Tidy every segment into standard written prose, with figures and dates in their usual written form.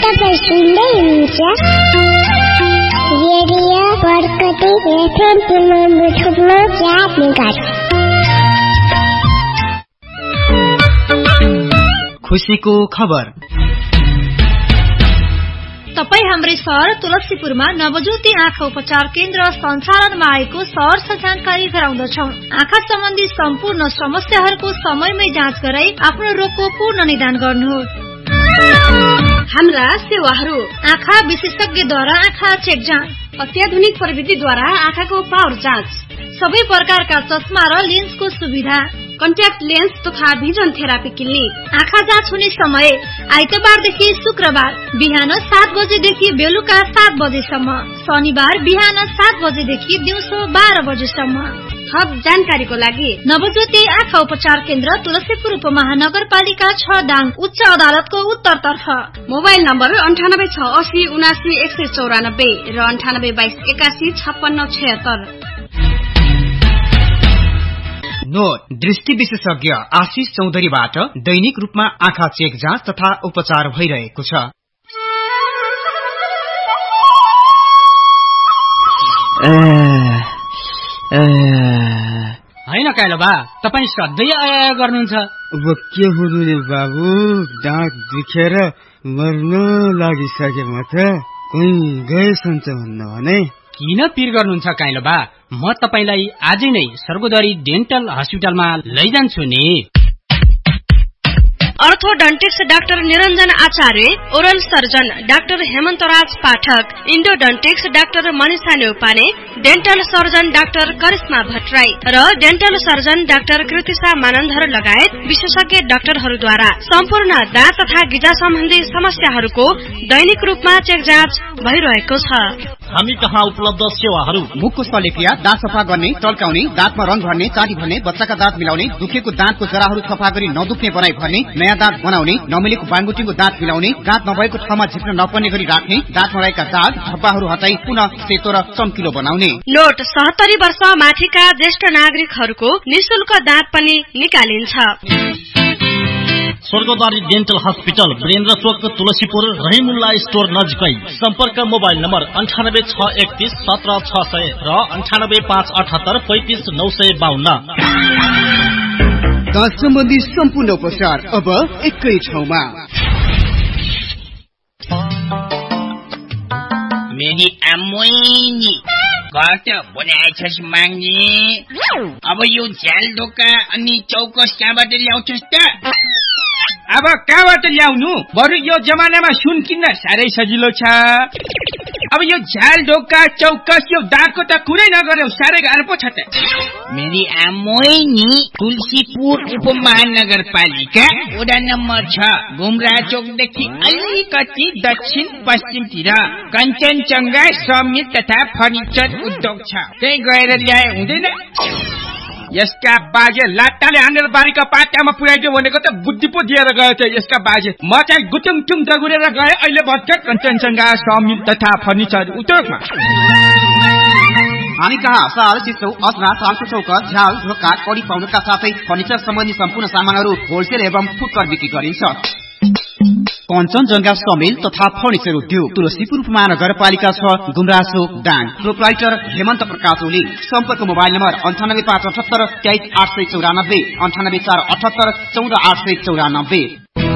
तपाईं सुन्दै हुनुहुन्छ रेडियो बरकती एफएम 95.4 मेगाहर्ज। खुसीको खबर। तपाईं हाम्रै शहर तुलसीपुरमा नवज्योति आँखा उपचार केन्द्र सञ्चालनमा आएको सहर जानकारी गराउँदछौं। आँखा सम्बन्धी सम्पूर्ण समस्याहरूको समयमै जाँच गराई आफ्नो रोगको पूर्ण निदान गर्नुहोस्। हाम्रा सेवाहरू: आँखा विशेषज्ञद्वारा आँखा चेक जाँच, अत्याधुनिक प्रविधिद्वारा आँखाको पावर जाँच, सबै प्रकारका चस्मा र लेन्सको सुविधा, कन्ट्याक्ट लेन्स तथा भिजन थेरापी क्लिनिक। आँखा जाँच हुने समय आइतबारदेखि शुक्रबार बिहान 7 बजेदेखि बेलुका 7 बजेसम्म, शनिबार बिहान 7 बजेदेखि दिउँसो 12 बजेसम्म। थप जानकारीको लागि नवज्योति आँखा उपचार केन्द्र तुलसीपुर उपमहानगरपालिका 6 दाङ उच्च अदालतको उत्तरतर्फ। मोबाइल नम्बर 9868791194 र 9822815676। नोट: दृष्टि विशेषज्ञ आशिष चौधरीबाट दैनिक रूपमा आँखा चेक जाँच तथा उपचार भइरहेको छ। हैन काइलो बा, तपाईं सधैँ आया गर्नुहुन्छ। अब के हुनु नि बाबु, दाँत दुखेर मर्न लागिसके म त। कोही गएसन्छ भन्नु भने। किन पिर गर्नुहुन्छ काइलो बा? म तपाईलाई आजै नै सर्गोदरी डेन्टल हस्पिटलमा लैजान्छु नि। अर्थोडन्टिक्स डाक्टर निरञ्जन आचार्य, ओरल सर्जन डाक्टर हेमन्तराज पाठक, इन्डोडन्टिक्स doctor Manisha Neupane, dental surgeon doctor Karishma Bhattarai र dental surgeon doctor Kritisha Manandhar लगायत विशेषज्ञ डाक्टरहरूद्वारा सम्पूर्ण दाँत तथा गिजा सम्बन्धी समस्याहरूको दैनिक रूपमा चेक जाँच भइरहेको छ। हामी कहाँ उपलब्ध सेवाहरू: मुखको शल्यक्रिया, दाँत सफा गर्ने, टल्काउने, दाँतमा रंग भर्ने, चाटी भर्ने, बच्चाका दाँत मिलाउने, दुखेको दाँतको जराहरू सफा गरी नदुख्ने बनाई भर्ने, नयाँ दाँत बनाउने, नमिलेको बाङबुटीको दाँत मिलाउने, दाँत नभएको ठाउँमा झिक्न नपर्ने गरी राख्ने, दाँतमा रहेका दाग धब्बाहरू हटाई पुनः सेतो र चम्किलो बनाउने। नोट: 70 वर्ष माथिका ज्येष्ठ नागरिकहरूको निशुल्क दाँत पनि निकालिन्छ। स्वर्गदारी डेन्टल हस्पिटल, वीरेन्द्र चोक, तुलसीपुर, रहिमुल्ला स्टोर नजिकै। सम्पर्क मोबाइल नम्बर 9861317600 र 9858835952। दाँत सम्बन्धी सम्पूर्ण उपचार अब एकै ठाउँमा। मेरी आमोइनी घट बनाएछस् माग्ने। अब यो झ्याल ढोका अनि चौकस कहाँबाट ल्याउँछस् त? अब कहाँबाट ल्याउनु? बरु यो जमानामा सुन किन्न साह्रै सजिलो छ। अब यो झ्याल ढोका चौकस यो दागको त कुरै नगर्यो, साह्रै गाह्रो पो छ त। मेरी आमोइनी तुलसीपुर उपमहानगरपालिका वडा नम्बर 6 घुमरा चौकदेखि अलिकति दक्षिण पश्चिमतिर कञ्चनजङ्घा समित तथा फर्निचर उद्योग छ। त्यही गएर ल्याए हुँदैन? यसका बाजे लाटाले हानेर बारीका पाटामा पुर्याइदियो भनेको त बुद्धि पो दिएर गयो त यसका बाजे। म चाहिँ गुटुङ दगुरेर गए अहिले भर्खर कञ्चनजङ्घा समित तथा फर्निचर उद्योगमा। हामी कहाँ साल, चिसो, असना, सालको चौका, झ्याल ढोका, कडी पाउडरका साथै फर्निचर सम्बन्धी सम्पूर्ण सामानहरू होलसेल एवं फुटकर बिक्री गरिन्छ। कञ्चनजङ्घा समेल तथा फर्निचर उद्योग, तुलसीपुर उपमहानगरपालिका 6 गुमरासो दाङ। प्रोप्राइटर हेमन्त प्रकाश ओली। सम्पर्क मोबाइल नम्बर 9858 23894, 98478 14894।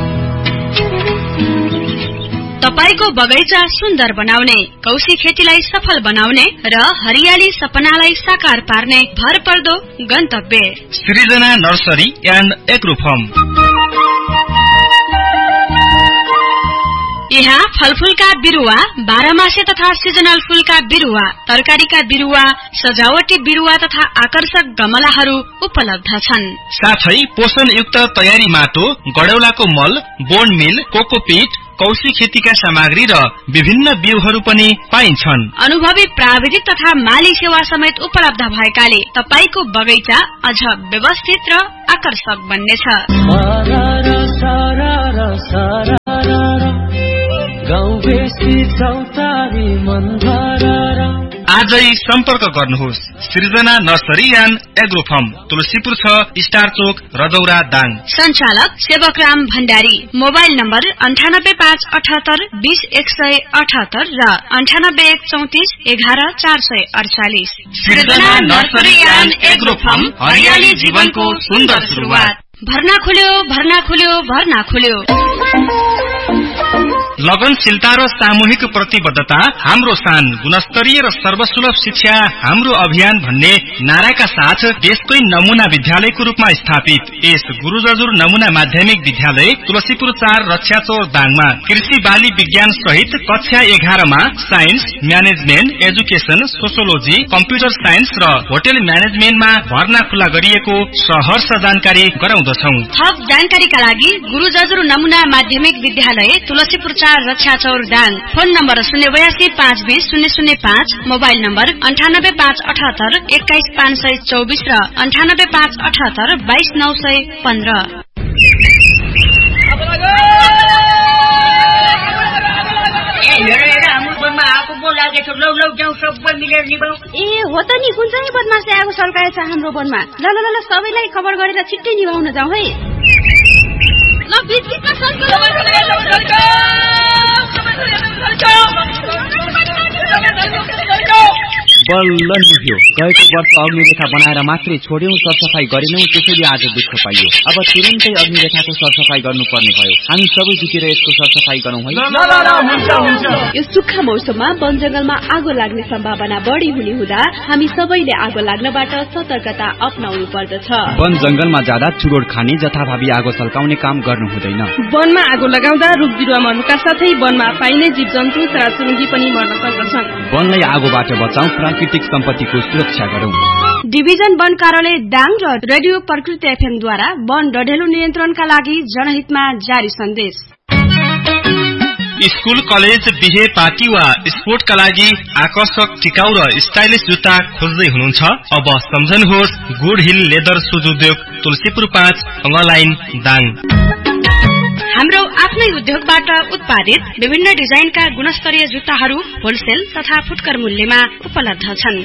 तपाईको बगैँचा सुन्दर बनाउने, कौशी खेतीलाई सफल बनाउने र हरियाली सपनालाई साकार पार्ने भरपर्दो गन्तव्य सृजना नर्सरी एन्ड एग्रो फार्म। यहाँ फलफूलका बिरुवा, बाह्रमासे तथा सिजनल फूलका बिरुवा, तरकारीका बिरुवा, सजावटी बिरुवा तथा आकर्षक गमलाहरू उपलब्ध छन्। साथै पोषणयुक्त तयारी माटो, गडौलाको मल, बोन मिल, कोकोपीट, कौशी खेतीका सामग्री र विभिन्न बिउहरू पनि पाइन्छन्। अनुभवी प्राविधिक तथा माली सेवा समेत उपलब्ध भएकाले तपाईको बगैँचा अझ व्यवस्थित र आकर्षक बन्नेछ। आजै सम्पर्क गर्नुहोस्। सृजना nursery and agro form, Tulsipur 6, star चोक, रजौरा, दाङ। सञ्चालक सेवकराम भण्डारी। मोबाइल नम्बर 9857820178 र 9814114448। सृजना नर्सरी एन्ड एग्रो फर्म, हरियाली जीवनको सुन्दर सुरुवात। भर्ना खुल्यो। लगनशीलता र सामूहिक प्रतिबद्धता हाम्रो शान, गुणस्तरीय र सर्वसुलभ शिक्षा हाम्रो अभियान भन्ने नाराका साथ देशकै नमूना विद्यालयको रूपमा स्थापित यस गुरु जजुर नमूना माध्यमिक विद्यालय तुलसीपुर 4 रक्षाचौर दाङमा कृषि बाली विज्ञान सहित कक्षा 11 मा science, management, education, sociology, computer science र होटल म्यानेजमेन्टमा भर्ना खुला गरिएको सहर्ष जानकारी गराउँदछौं। थप जानकारीका लागि गुरु जजुर नमूना माध्यमिक विद्यालय Tulsipur 4 रक्षाचौर Dang. Phone number 082200005, mobile number 9858821524 र 9858822915। ए हो त नि, कुन चाहिँ बदमासले आगो सल्काएछ हाम्रो वनमा। ल सबैलाई खबर गरेर छिट्टै निभाउन जाउँ है। बल्ल निभ्यो। गएको वर्ष अग्निरेखा बनाएर मात्रै छोड्यौं, सरसफाई गरेनौं, त्यसैले आज दुःख पाइयो। अब तुरुन्तै अग्निरेखाको सरसफाई गर्नुपर्ने भयो। हामी सबै जुटेर यसको सरसफाई गरौँ है। यो सुक्खा मौसममा वन जंगलमा आगो लाग्ने सम्भावना बढी हुने हुँदा हामी सबैले आगो लाग्नबाट सतर्कता अपनाउनु पर्दछ। वन जंगलमा जाँदा चुरोड खाने, जथाभावी आगो सल्काउने काम गर्नु हुँदैन। वनमा आगो लगाउँदा रुख बिरुवा मर्नुका साथै वनमा पाइने जीव जन्तु चराचुरुङ्गी पनि मर्न सक्दछन्। वनलाई आगोबाट बचाउँ, प्राकृतिक सम्पत्तिको सुरक्षा गरौँ। डिभिजन वन कार्यालय दाङ र रेडियो प्रकृति एफएम द्वारा वन डढेलो नियन्त्रणका लागि जनहितमा जारी सन्देश। स्कूल, कलेज, बिहे, पार्टी वा स्पोर्टका लागि आकर्षक, टिकाउ र स्टाइलिश जुत्ता खोज्दै हुनुहुन्छ? अब सम्झनुहोस् गुड हिल लेदर सुज उद्योग, तुलसीपुर 5, अङ्गलाइन, दाङ। हाम्रो आफ्नै उद्योगबाट उत्पादित विभिन्न डिजाइनका गुणस्तरीय जुत्ताहरू होलसेल तथा फुटकर मूल्यमा उपलब्ध छन्।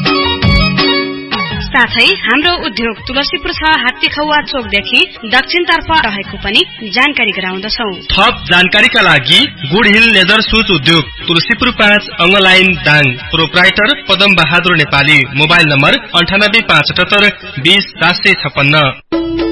साथै हाम्रो उद्योग तुलसीपुर 6 हात्तीखौवा चोकदेखि दक्षिणतर्फ रहेको पनि जानकारी गराउँदछौ। थप जानकारीका लागि गुड हिल लेदर सुज उद्योग, Tulsipur 5, अङ्गलाइन, Dang. Proprietor Padam Bahadur Nepali. Mobile number 9857200756।